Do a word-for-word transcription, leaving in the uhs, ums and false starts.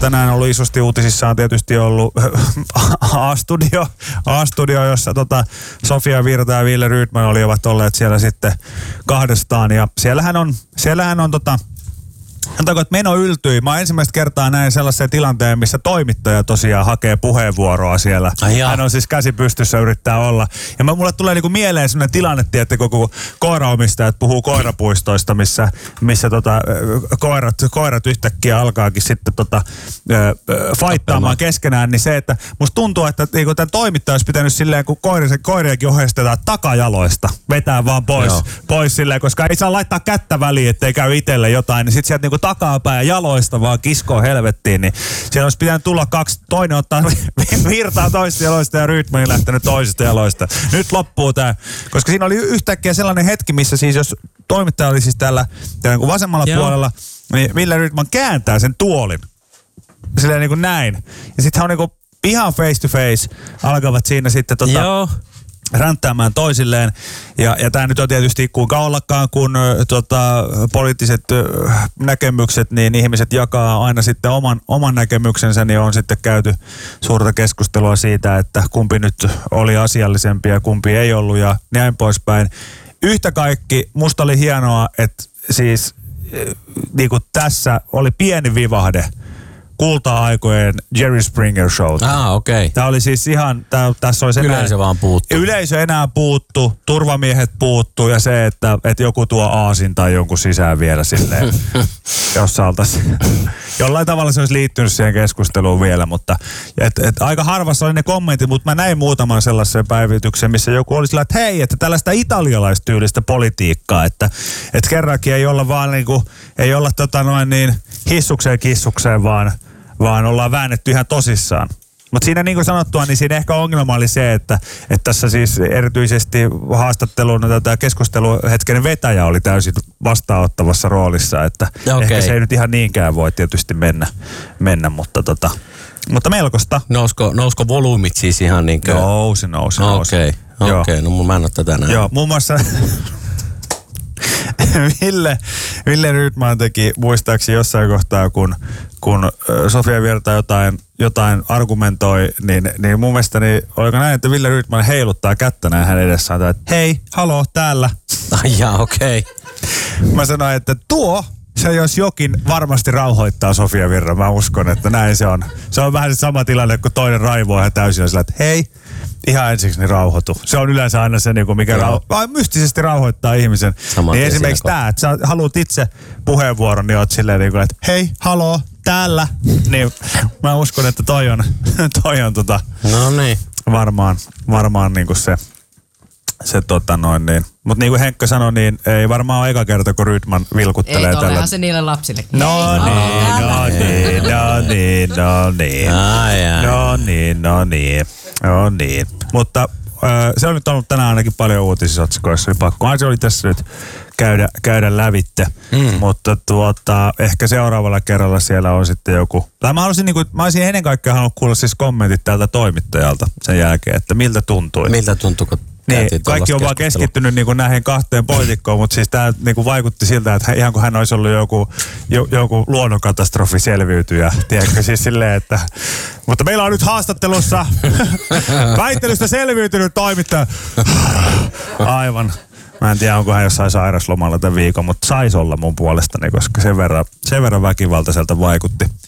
tänään on ollut isosti uutisissa on tietysti ollut A-studio, A-studio jossa tota Sofia Virta ja Wille Rydman olivat olleet siellä sitten kahdestaan. Ja siellähän on, siellähän on tota... Antaako, että meno yltyi. Mä ensimmäistä kertaa näin sellaisen tilanteen, missä toimittaja tosiaan hakee puheenvuoroa siellä. Ai Hän on siis käsi pystyssä yrittää olla. Ja mä, mulle tulee niinku mieleen sellainen tilanne, että koko koiraomistajat puhuu koirapuistoista, missä, missä tota, koirat, koirat yhtäkkiä alkaakin sitten tota, faittaamaan keskenään. Niin se, että musta tuntuu, että niinku tämän toimittaja olisi pitänyt silleen, kun koirisen, koiriakin ohjeistetaan takajaloista. Vetää vaan pois, pois silleen, koska ei saa laittaa kättä väliin, ettei käy itselle jotain. Niin sit sieltä niinku takapäin ja jaloista vaan kiskoo helvettiin, niin siellä olisi pitänyt tulla kaksi, toinen ottaa Virtaa toisesta jaloista ja Rydmanin lähtenyt toisesta jaloista. Nyt loppuu tää, koska siinä oli yhtäkkiä sellainen hetki, missä siis jos toimittaja oli siis täällä, täällä niin vasemmalla Joo. puolella, niin Wille Rydman kääntää sen tuolin. Silleen niin kuin näin. Ja sitten hän on niin kuin ihan face to face, alkavat siinä sitten tota... Joo. ränttäämään toisilleen. Ja, ja tämä nyt on tietysti kuinka ollakaan, kun ö, tota, poliittiset ö, näkemykset, niin ihmiset jakaa aina sitten oman, oman näkemyksensä, niin on sitten käyty suurta keskustelua siitä, että kumpi nyt oli asiallisempi ja kumpi ei ollut ja näin poispäin. Yhtä kaikki, musta oli hienoa, että siis niin kuin tässä oli pieni vivahde kulta-aikojen Jerry Springer Show. Ah, okei. Okay. Tämä oli siis ihan, tää, tässä olisi enää... Yleisö vaan puuttu. Yleisö enää puuttu, turvamiehet puuttu ja se, että, että joku tuo aasin tai jonkun sisään vielä silleen, jos oltaisiin. Jollain tavalla se olisi liittynyt siihen keskusteluun vielä, mutta et, et, aika harvassa oli ne kommentit, mutta mä näin muutaman sellaisen päivityksen, missä joku oli sillä, että hei, että tällaista italialaistyylistä politiikkaa, että et kerrankin ei olla vaan niinku, ei olla tota noin niin hissukseen kissukseen, vaan vaan ollaan väännetty ihan tosissaan. Mutta siinä niin kuin sanottua, niin siinä ehkä ongelma oli se, että, että tässä siis erityisesti haastattelun tätä keskusteluhetken vetäjä oli täysin vastaanottavassa roolissa, että okay. Ehkä se ei nyt ihan niinkään voi tietysti mennä, mennä mutta, tota, mutta melkoista. Nousko, nousko volyymit siis ihan niin kuin? Nousi, nousi, nousi. Okei, okay. okay. No mä en ole tätä näin. Joo, muun muassa... Ville, Wille Rydman teki muistaakseni jossain kohtaa, kun, kun Sofia Virta jotain, jotain argumentoi, niin, niin mun mielestä niin, oliko näin, että Wille Rydman heiluttaa kättä näin hänen edessään, että hei, haloo, täällä. Ai jaa, okei. Okay. Mä sanoin, että tuo, se jos jokin varmasti rauhoittaa Sofia Virran. Mä uskon, että näin se on. Se on vähän se sama tilanne, kun toinen raivoaa ihan täysin sillä, että hei, ihan ensiksi niin rauhoitu. Se on yleensä aina se, mikä rauho- mystisesti rauhoittaa ihmisen. Saman niin esimerkiksi tämä, että sä haluat itse puheenvuoron, niin oot silleen, että hei, haloo, täällä. Niin mä uskon, että toi on, toi on tota, no niin. varmaan, varmaan niinku se, se tota noin niin. Mutta niin kuin Henkka sanoi, niin ei varmaan ole eka kerta, kun Rydman vilkuttelee ei, tällä. Ei, se niille lapsille. No niin, no niin, no niin, no niin. No niin, no niin, no niin. Mutta äh, se on nyt ollut tänään ainakin paljon uutisotsikoissa. Pakkohan se oli tässä nyt käydä, käydä lävitte. Mm. Mutta tuota, ehkä seuraavalla kerralla siellä on sitten joku. Tai mä haluaisin, niin kuin, mä olisin ennen kaikkea halunnut kuulla siis kommentit täältä toimittajalta sen jälkeen, että miltä tuntui. Miltä tuntui, kun niin, kaikki on vaan keskittynyt niin kuin näihin kahteen poliitikkoon, mutta siis tämä niin kuin vaikutti siltä, että ihan kuin hän olisi ollut joku, jo, joku luonnonkatastrofi selviytyjä. Tiedätkö siis silleen, että... Mutta meillä on nyt haastattelussa väittelystä selviytynyt toimittaja. Aivan. Mä en tiedä, onko hän jossain sairaslomalla tämän viikon, mutta saisi olla mun puolestani, koska sen verran, sen verran väkivaltaiselta vaikutti.